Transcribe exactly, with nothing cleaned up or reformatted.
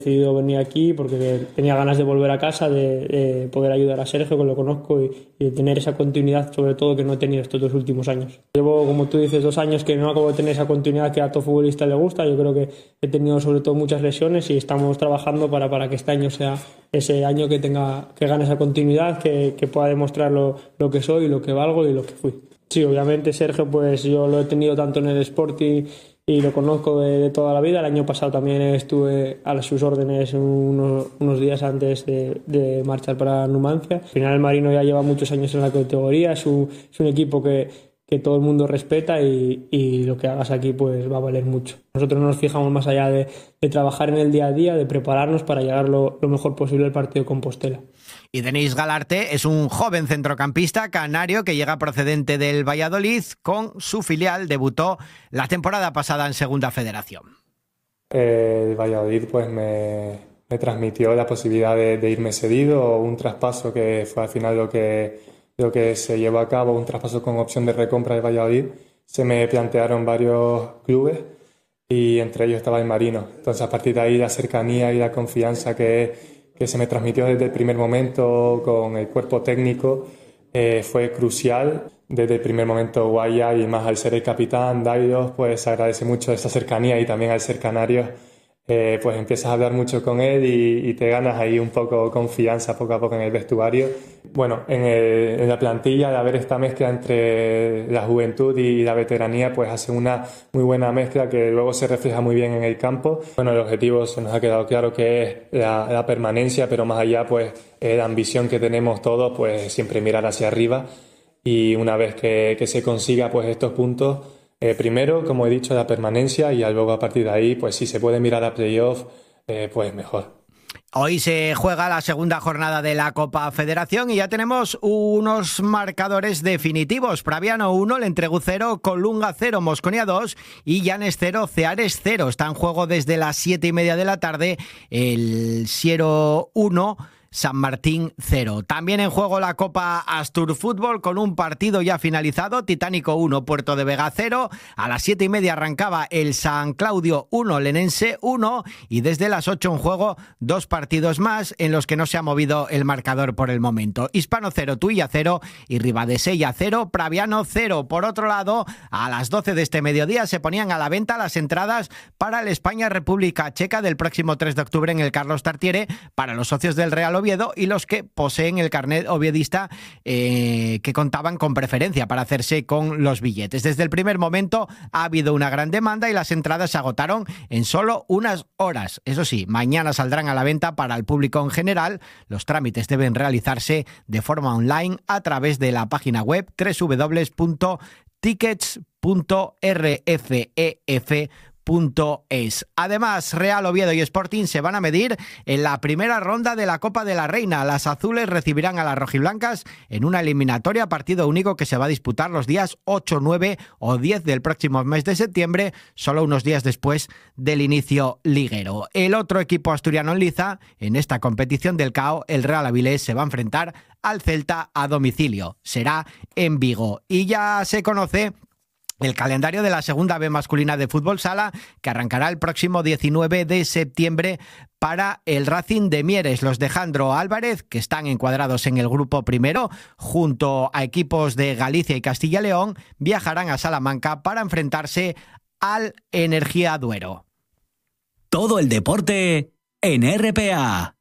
He decidido venir aquí porque tenía ganas de volver a casa, de, de poder ayudar a Sergio, que lo conozco, y, y de tener esa continuidad, sobre todo, que no he tenido estos dos últimos años. Llevo, como tú dices, dos años que no acabo de tener esa continuidad que a todo futbolista le gusta. Yo creo que he tenido sobre todo muchas lesiones y estamos trabajando para, para que este año sea ese año que tenga, que gane esa continuidad, que, que pueda demostrar lo, lo que soy, lo que valgo y lo que fui. Sí, obviamente Sergio, pues yo lo he tenido tanto en el Sporting y lo conozco de, de toda la vida. El año pasado también estuve a sus órdenes unos, unos días antes de, de marchar para Numancia. Al final el Marino ya lleva muchos años en la categoría, es un, es un equipo que, que todo el mundo respeta y, y lo que hagas aquí pues va a valer mucho. Nosotros nos fijamos más allá de, de trabajar en el día a día, de prepararnos para llegar lo, lo mejor posible al partido de Compostela. Y Denis Galarte es un joven centrocampista canario que llega procedente del Valladolid. Con su filial debutó la temporada pasada en Segunda Federación. El Valladolid pues me, me transmitió la posibilidad de, de irme cedido, un traspaso que fue al final lo que, lo que se llevó a cabo, un traspaso con opción de recompra del Valladolid. Se me plantearon varios clubes y entre ellos estaba el Marino. Entonces a partir de ahí la cercanía y la confianza que que se me transmitió desde el primer momento con el cuerpo técnico eh, fue crucial. Desde el primer momento Guaya, y más al ser el capitán Daidos, pues agradece mucho esa cercanía, y también al ser canario eh, pues empiezas a hablar mucho con él y, y te ganas ahí un poco confianza poco a poco en el vestuario. Bueno, en, el, en la plantilla, de haber esta mezcla entre la juventud y la veteranía, pues hace una muy buena mezcla que luego se refleja muy bien en el campo. Bueno, el objetivo se nos ha quedado claro que es la, la permanencia, pero más allá, pues eh, la ambición que tenemos todos, pues siempre mirar hacia arriba, y una vez que, que se consiga pues estos puntos, eh, primero, como he dicho, la permanencia, y luego a partir de ahí, pues si se puede mirar a playoff, eh, pues mejor. Hoy se juega la segunda jornada de la Copa Federación y ya tenemos unos marcadores definitivos. Praviano uno, Lentregu cero, Colunga cero, Mosconia dos y Llanes cero, Ceares cero. Está en juego desde las siete y media de la tarde el Siero uno, San Martín cero. También en juego la Copa Astur Fútbol con un partido ya finalizado. Titánico uno, Puerto de Vega cero. A las siete y media arrancaba el San Claudio uno, Lenense uno. Y desde las ocho en juego dos partidos más en los que no se ha movido el marcador por el momento. Hispano cero, Tuilla cero y Ribadesella cero, Praviano cero. Por otro lado, a las doce de este mediodía se ponían a la venta las entradas para el España-República Checa del próximo tres de octubre en el Carlos Tartiere para los socios del Real Oviedo y los que poseen el carnet oviedista, eh, que contaban con preferencia para hacerse con los billetes. Desde el primer momento ha habido una gran demanda y las entradas se agotaron en solo unas horas. Eso sí, mañana saldrán a la venta para el público en general. Los trámites deben realizarse de forma online a través de la página web doble u doble u doble u punto tickets punto r f e f punto es. Además, Real Oviedo y Sporting se van a medir en la primera ronda de la Copa de la Reina. Las azules recibirán a las rojiblancas en una eliminatoria, partido único que se va a disputar los días ocho, nueve o diez del próximo mes de septiembre, solo unos días después del inicio liguero. El otro equipo asturiano en liza en esta competición del C A O, el Real Avilés, se va a enfrentar al Celta a domicilio. Será en Vigo. Y ya se conoce el calendario de la Segunda B masculina de fútbol sala, que arrancará el próximo diecinueve de septiembre para el Racing de Mieres. Los de Jandro Álvarez, que están encuadrados en el grupo primero, junto a equipos de Galicia y Castilla y León, viajarán a Salamanca para enfrentarse al Energía Duero. Todo el deporte en R P A.